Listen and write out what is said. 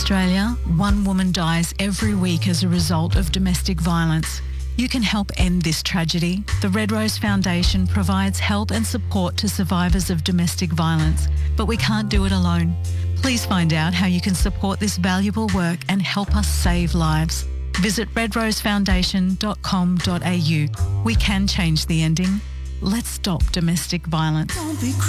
Australia, one woman dies every week as a result of domestic violence. You can help end this tragedy. The Red Rose Foundation provides help and support to survivors of domestic violence, but we can't do it alone. Please find out how you can support this valuable work and help us save lives. Visit redrosefoundation.com.au. We can change the ending. Let's stop domestic violence.